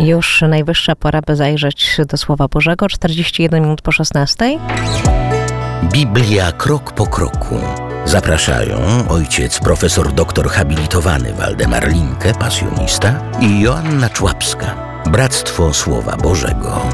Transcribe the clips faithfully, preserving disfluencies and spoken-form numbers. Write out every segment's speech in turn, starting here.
Już najwyższa pora, by zajrzeć do Słowa Bożego. czterdzieści jeden minut po szesnastej. Biblia krok po kroku. Zapraszają ojciec profesor doktor habilitowany Waldemar Linke, pasjonista, i Joanna Człapska, Bractwo Słowa Bożego.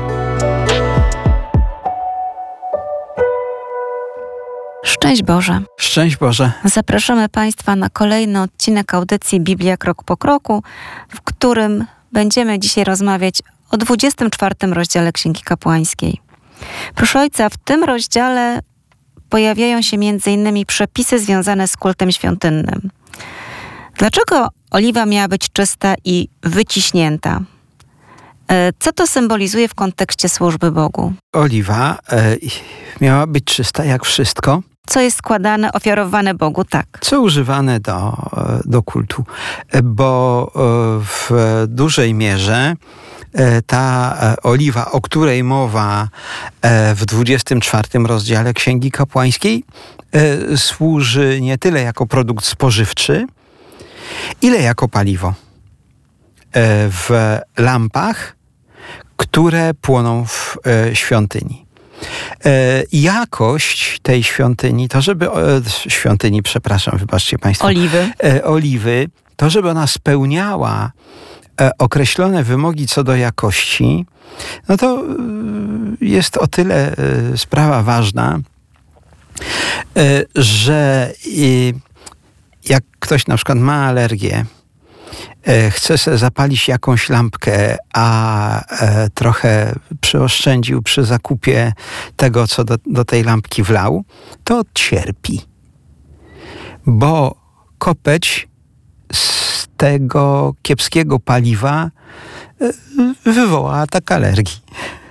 Szczęść Boże. Szczęść Boże. Zapraszamy Państwa na kolejny odcinek audycji Biblia krok po kroku, w którym będziemy dzisiaj rozmawiać o dwudziestym czwartym rozdziale Księgi Kapłańskiej. Proszę Ojca, w tym rozdziale pojawiają się między innymi przepisy związane z kultem świątynnym. Dlaczego oliwa miała być czysta i wyciśnięta? Co to symbolizuje w kontekście służby Bogu? Oliwa e, miała być czysta jak wszystko, Co jest składane, ofiarowane Bogu, tak. co używane do, do kultu. Bo w dużej mierze ta oliwa, o której mowa w dwudziestym czwartym rozdziale Księgi Kapłańskiej, służy nie tyle jako produkt spożywczy, ile jako paliwo w lampach, które płoną w świątyni. Jakość tej świątyni, to żeby, świątyni, przepraszam, wybaczcie Państwo. Oliwy. Oliwy, to żeby ona spełniała określone wymogi co do jakości, no to jest o tyle sprawa ważna, że jak ktoś na przykład ma alergię, chce sobie zapalić jakąś lampkę, a trochę przyoszczędził przy zakupie tego, co do, do tej lampki wlał, to cierpi. Bo kopeć z tego kiepskiego paliwa wywoła atak alergii.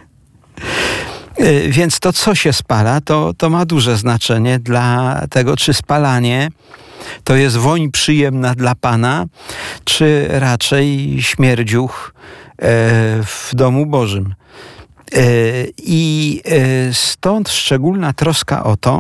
Więc to, co się spala, to, to ma duże znaczenie dla tego, czy spalanie to jest woń przyjemna dla Pana, czy raczej śmierdziuch w domu Bożym. I stąd szczególna troska o to,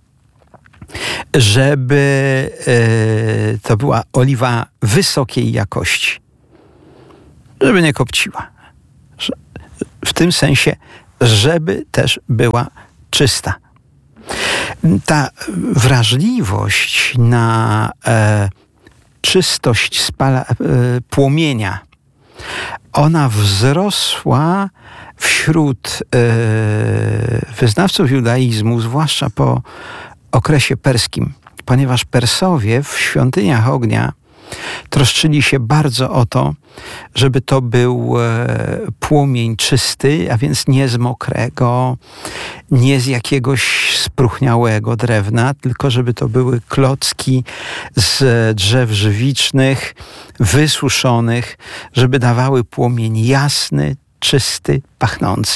żeby to była oliwa wysokiej jakości. Żeby nie kopciła. W tym sensie, żeby też była czysta. Ta wrażliwość na e, czystość spala, e, płomienia, ona wzrosła wśród e, wyznawców judaizmu, zwłaszcza po okresie perskim, ponieważ Persowie w świątyniach ognia troszczyli się bardzo o to, żeby to był e, płomień czysty, a więc nie z mokrego, nie z jakiegoś spróchniałego drewna, tylko żeby to były klocki z drzew żywicznych, wysuszonych, żeby dawały płomień jasny, czysty, pachnący.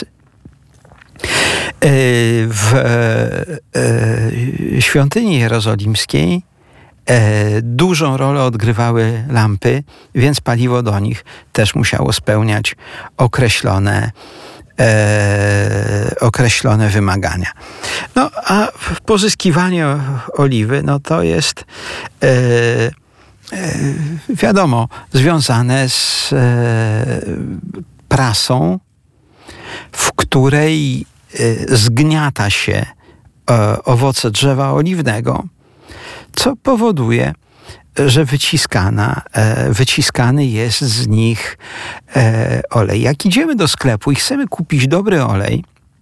W e, świątyni jerozolimskiej dużą rolę odgrywały lampy, więc paliwo do nich też musiało spełniać określone, e, określone wymagania. No a pozyskiwanie oliwy, no to jest e, e, wiadomo, związane z e, prasą, w której e, zgniata się e, owoce drzewa oliwnego, co powoduje, że wyciskana, wyciskany jest z nich olej. Jak idziemy do sklepu i chcemy kupić dobry olej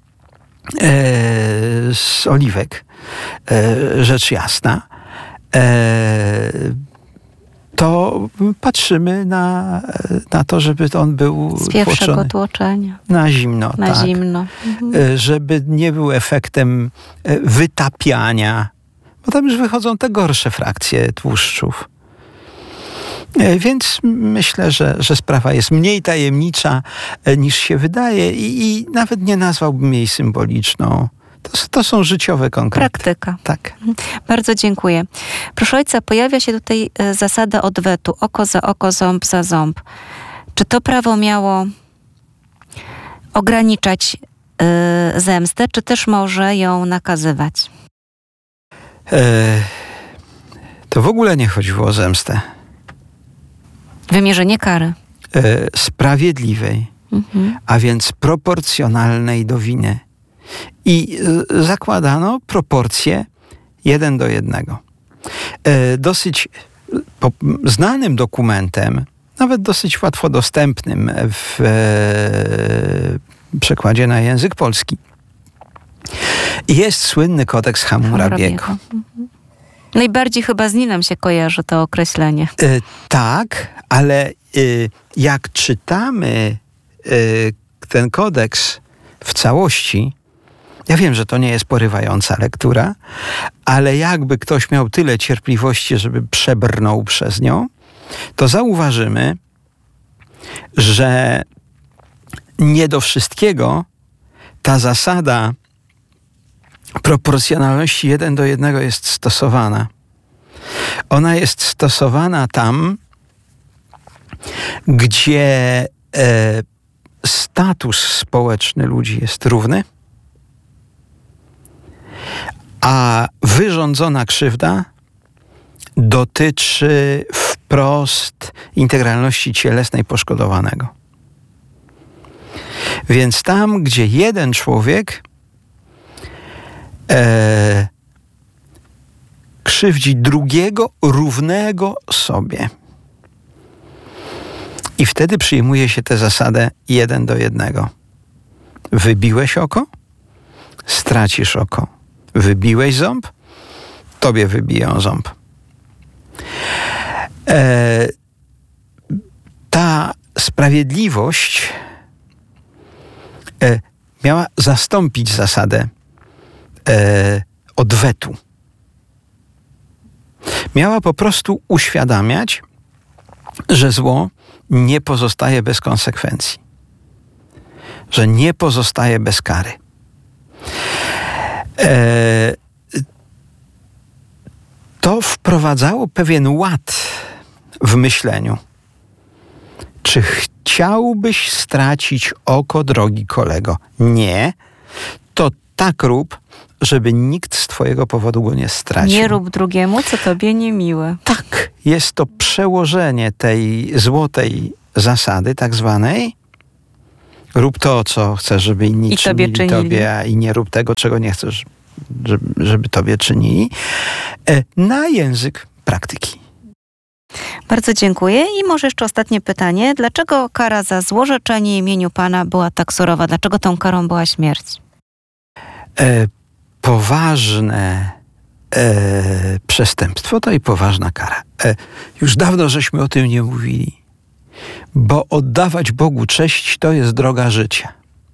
z oliwek, rzecz jasna, to patrzymy na, na to, żeby on był z pierwszego tłoczony tłoczenia. Na zimno. Na tak. zimno. Mhm. Żeby nie był efektem wytapiania, bo tam już wychodzą te gorsze frakcje tłuszczów. Więc myślę, że, że sprawa jest mniej tajemnicza niż się wydaje i, i nawet nie nazwałbym jej symboliczną. To, to są życiowe konkrety. Praktyka. Tak. Bardzo dziękuję. Proszę Ojca, pojawia się tutaj zasada odwetu. Oko za oko, ząb za ząb. Czy to prawo miało ograniczać y, zemstę, czy też może ją nakazywać? E, to w ogóle nie chodziło o zemstę. Wymierzenie kary. sprawiedliwej, mhm. a więc proporcjonalnej do winy. I zakładano proporcje jeden do jednego. Dosyć znanym dokumentem, nawet dosyć łatwo dostępnym w przekładzie na język polski, jest słynny kodeks Hammurabiego. Mhm. Najbardziej chyba z nim nam się kojarzy to określenie. Y, tak, ale y, jak czytamy y, ten kodeks w całości, ja wiem, że to nie jest porywająca lektura, ale jakby ktoś miał tyle cierpliwości, żeby przebrnął przez nią, to zauważymy, że nie do wszystkiego ta zasada proporcjonalności jeden do jednego jest stosowana. Ona jest stosowana tam, gdzie e, status społeczny ludzi jest równy, a wyrządzona krzywda dotyczy wprost integralności cielesnej poszkodowanego. Więc tam, gdzie jeden człowiek e, krzywdzi drugiego równego sobie. I wtedy przyjmuje się tę zasadę jeden do jednego. Wybiłeś oko? Stracisz oko. Wybiłeś ząb? Tobie wybiją ząb. E, ta sprawiedliwość e, miała zastąpić zasadę e, odwetu. Miała po prostu uświadamiać, że zło nie pozostaje bez konsekwencji. Że nie pozostaje bez kary. E, to wprowadzało pewien ład w myśleniu. Czy chciałbyś stracić oko, drogi kolego? Nie. To tak rób, żeby nikt z twojego powodu go nie stracił. Nie rób drugiemu, co tobie niemiłe. Tak. Jest to przełożenie tej złotej zasady, tak zwanej. Rób to, co chcesz, żeby inni I tobie czynili, czynili tobie, a i nie rób tego, czego nie chcesz, żeby, żeby tobie czynili. Na język praktyki. Bardzo dziękuję. I może jeszcze ostatnie pytanie. Dlaczego kara za złorzeczenie imieniu Pana była tak surowa? Dlaczego tą karą była śmierć? E, poważne e, przestępstwo to i poważna kara. E, już dawno żeśmy o tym nie mówili. Bo oddawać Bogu cześć to jest droga życia.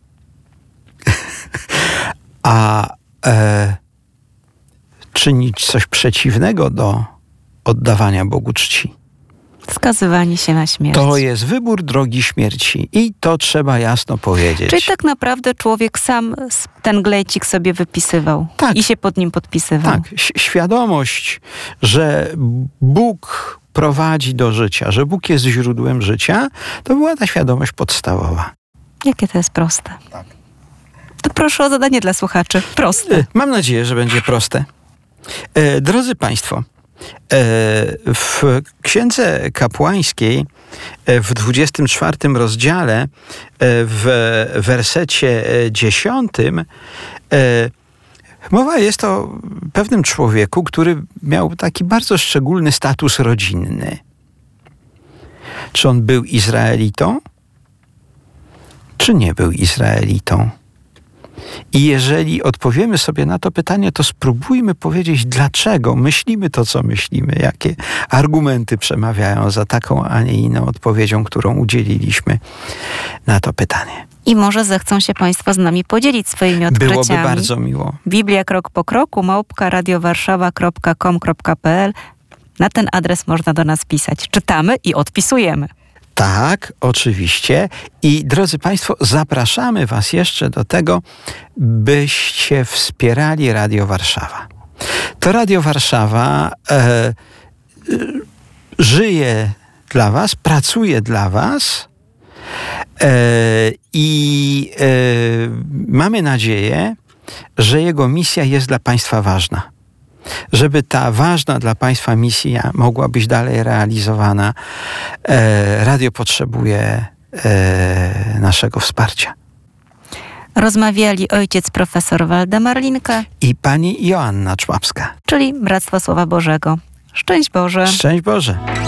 A e, czynić coś przeciwnego do oddawania Bogu czci, Skazywanie się na śmierć. to jest wybór drogi śmierci. I to trzeba jasno powiedzieć. Czyli tak naprawdę człowiek sam ten glejcik sobie wypisywał. Tak. I się pod nim podpisywał. Tak, świadomość, że Bóg prowadzi do życia, że Bóg jest źródłem życia, to była ta świadomość podstawowa. Jakie to jest proste. Tak. To proszę o zadanie dla słuchaczy. Proste. Mam nadzieję, że będzie proste. E, drodzy Państwo, e, w Księdze Kapłańskiej e, w dwudziestym czwartym rozdziale, e, w wersecie dziesiątym e, mowa jest o pewnym człowieku, który miał taki bardzo szczególny status rodzinny. Czy on był Izraelitą? Czy nie był Izraelitą? I jeżeli odpowiemy sobie na to pytanie, to spróbujmy powiedzieć, dlaczego myślimy to, co myślimy, jakie argumenty przemawiają za taką, a nie inną odpowiedzią, którą udzieliliśmy na to pytanie. I może zechcą się Państwo z nami podzielić swoimi odkryciami. Byłoby bardzo miło. Biblia krok po kroku, małpka radiowarszawa kropka com kropka p l. Na ten adres można do nas pisać. Czytamy i odpisujemy. Tak, oczywiście. I drodzy Państwo, zapraszamy Was jeszcze do tego, byście wspierali Radio Warszawa. To Radio Warszawa e, żyje dla Was, pracuje dla Was e, i e, mamy nadzieję, że jego misja jest dla Państwa ważna. żeby ta ważna dla Państwa misja mogła być dalej realizowana, e, radio potrzebuje e, naszego wsparcia. Rozmawiali ojciec profesor Waldemar Linke I pani Joanna Człapska. czyli Bractwo Słowa Bożego. Szczęść Boże! Szczęść Boże!